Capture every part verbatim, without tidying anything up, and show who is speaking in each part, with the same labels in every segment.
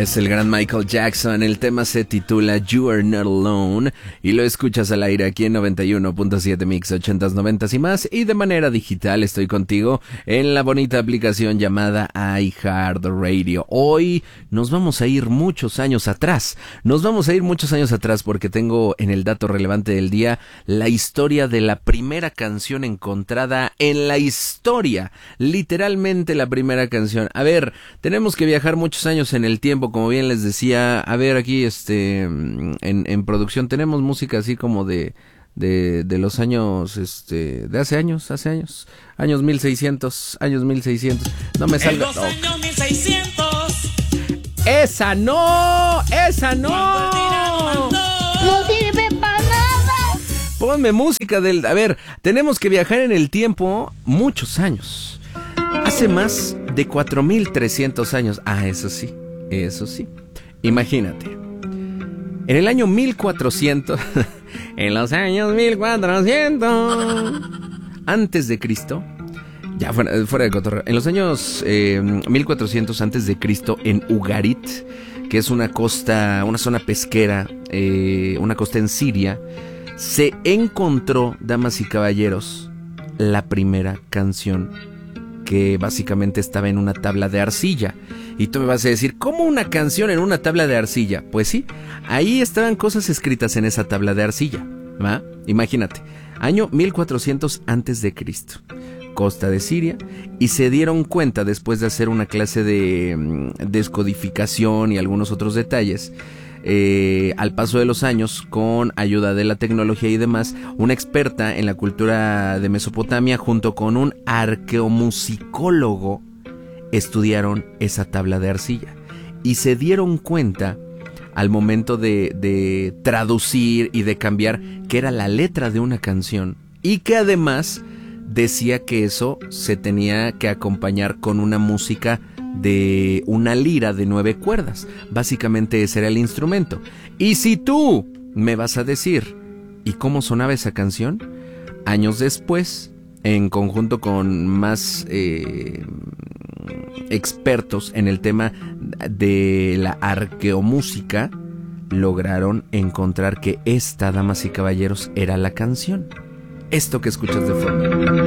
Speaker 1: Es el gran Michael Jackson. El tema se titula You Are Not Alone y lo escuchas al aire aquí en noventa y uno punto siete Mix ochentas, noventas y más, y de manera digital estoy contigo en la bonita aplicación llamada iHeartRadio. Hoy nos vamos a ir muchos años atrás. Nos vamos a ir muchos años atrás porque tengo en el dato relevante del día la historia de la primera canción encontrada en la historia. Literalmente la primera canción. A ver, tenemos que viajar muchos años en el tiempo, como bien les decía. A ver, aquí este en, en producción tenemos música así como de de de los años este de hace años, hace años, años mil seiscientos, años mil seiscientos. No me salga.
Speaker 2: En los años mil seiscientos.
Speaker 1: Esa no, esa no.
Speaker 3: No sirve para nada.
Speaker 1: Ponme música del... A ver, tenemos que viajar en el tiempo muchos años. Hace más de cuatro mil trescientos años. Ah, eso sí, eso sí. Imagínate. En el año mil cuatrocientos... en los años mil cuatrocientos... antes de Cristo... Ya, fuera, fuera de cotorreo. En los años eh, mil cuatrocientos antes de Cristo, en Ugarit, que es una costa, una zona pesquera, eh, una costa en Siria, se encontró, damas y caballeros, la primera canción que básicamente estaba en una tabla de arcilla. Y tú me vas a decir, ¿cómo una canción en una tabla de arcilla? Pues sí, ahí estaban cosas escritas en esa tabla de arcilla, ¿va? Imagínate, año mil cuatrocientos antes de Cristo, costa de Siria, y se dieron cuenta después de hacer una clase de um, descodificación y algunos otros detalles. Eh, al paso de los años, con ayuda de la tecnología y demás, una experta en la cultura de Mesopotamia junto con un arqueomusicólogo estudiaron esa tabla de arcilla y se dieron cuenta al momento de, de traducir y de cambiar que era la letra de una canción y que además decía que eso se tenía que acompañar con una música de una lira de nueve cuerdas. Básicamente ese era el instrumento. Y si tú me vas a decir, ¿y cómo sonaba esa canción? Años después, en conjunto con más eh, expertos en el tema de la arqueomúsica, lograron encontrar que esta, damas y caballeros, era la canción. Esto que escuchas de fondo.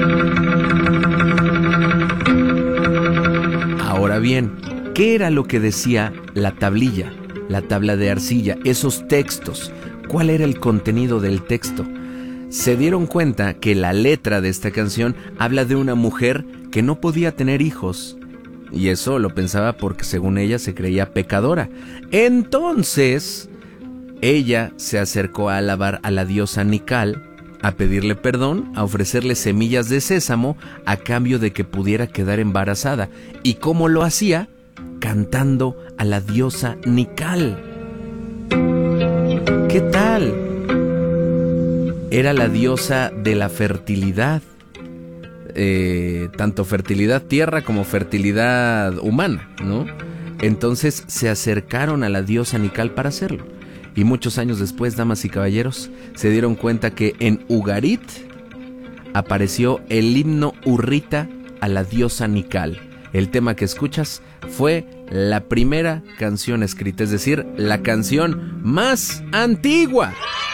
Speaker 1: Ahora bien, ¿qué era lo que decía la tablilla, la tabla de arcilla, esos textos? ¿Cuál era el contenido del texto? Se dieron cuenta que la letra de esta canción habla de una mujer que no podía tener hijos. Y eso lo pensaba porque según ella se creía pecadora. Entonces, ella se acercó a alabar a la diosa Nikal, a pedirle perdón, a ofrecerle semillas de sésamo a cambio de que pudiera quedar embarazada. ¿Y cómo lo hacía? Cantando a la diosa Nikal. ¿Qué tal? Era la diosa de la fertilidad, eh, tanto fertilidad tierra como fertilidad humana, ¿no? Entonces se acercaron a la diosa Nikal para hacerlo. Y muchos años después, damas y caballeros, se dieron cuenta que en Ugarit apareció el himno hurrita a la diosa Nikal. El tema que escuchas fue la primera canción escrita, es decir, la canción más antigua.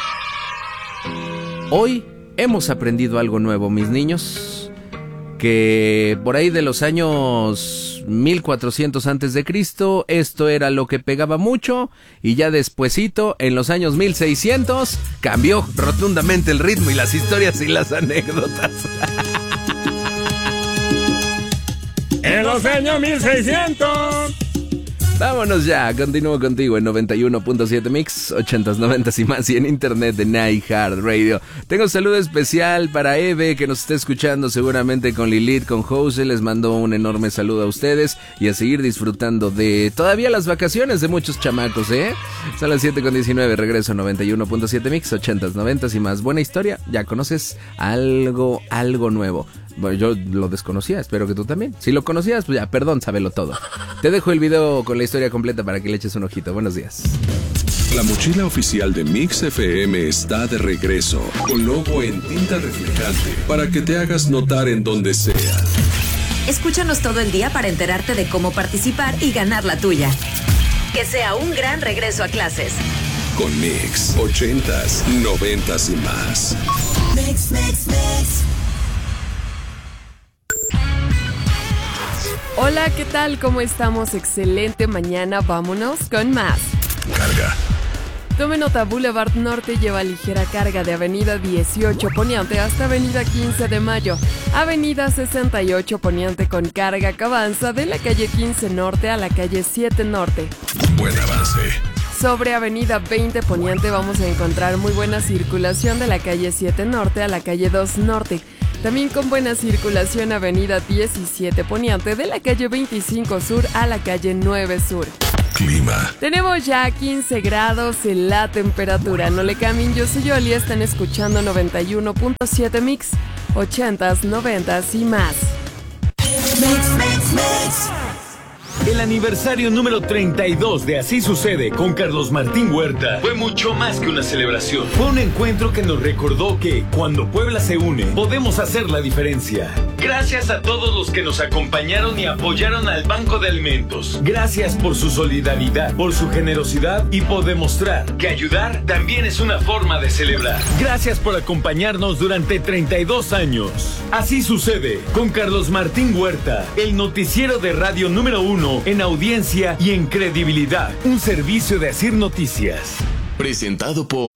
Speaker 1: Hoy hemos aprendido algo nuevo, mis niños, que por ahí de los años mil cuatrocientos antes de Cristo, esto era lo que pegaba mucho, y ya despuesito, en los años mil seiscientos, cambió rotundamente el ritmo y las historias y las anécdotas.
Speaker 2: En los años mil seiscientos.
Speaker 1: Vámonos ya, continúo contigo en noventa y uno punto siete Mix, ochentas, noventas y más, y en internet de iHeartRadio. Tengo un saludo especial para Eve, que nos está escuchando seguramente con Lilith, con Jose. Les mando un enorme saludo a ustedes y a seguir disfrutando de todavía las vacaciones de muchos chamacos, ¿eh? Son las siete con diecinueve, regreso a noventa y uno punto siete Mix, ochentas, noventas y más. Buena historia, ya conoces algo, algo nuevo. Bueno, yo lo desconocía, espero que tú también. Si lo conocías, pues ya, perdón, sábelo todo. Te dejo el video con la historia completa para que le eches un ojito. Buenos días.
Speaker 4: La mochila oficial de Mix F M está de regreso, con logo en tinta reflejante, para que te hagas notar en donde sea.
Speaker 5: Escúchanos todo el día para enterarte de cómo participar y ganar la tuya. que sea un gran regreso a clases.
Speaker 4: Con Mix, ochentas, noventas y más.
Speaker 6: Mix, mix, mix.
Speaker 7: Hola, ¿qué tal? ¿Cómo estamos? Excelente mañana, vámonos con más.
Speaker 4: Carga.
Speaker 7: Tome nota, Boulevard Norte lleva ligera carga de Avenida dieciocho Poniente hasta Avenida quince de Mayo. Avenida sesenta y ocho Poniente con carga que avanza de la calle quince Norte a la calle siete Norte.
Speaker 4: Buen avance.
Speaker 7: Sobre Avenida veinte Poniente vamos a encontrar muy buena circulación de la calle siete Norte a la calle dos Norte. También con buena circulación Avenida diecisiete Poniente de la calle veinticinco Sur a la calle nueve Sur.
Speaker 4: Clima.
Speaker 7: Tenemos ya quince grados en la temperatura. No le cambien, yo soy Yoli, están escuchando noventa y uno punto siete Mix, ochentas, noventas y más.
Speaker 6: Mix, mix, mix.
Speaker 8: El aniversario número treinta y dos de Así Sucede con Carlos Martín Huerta fue mucho más que una celebración. Fue un encuentro que nos recordó que cuando Puebla se une, podemos hacer la diferencia. Gracias a todos los que nos acompañaron y apoyaron al Banco de Alimentos. Gracias por su solidaridad, por su generosidad y por demostrar que ayudar también es una forma de celebrar. Gracias por acompañarnos durante treinta y dos años. Así Sucede con Carlos Martín Huerta, el noticiero de radio número uno en audiencia y en credibilidad. Un servicio de Asir Noticias.
Speaker 9: Presentado por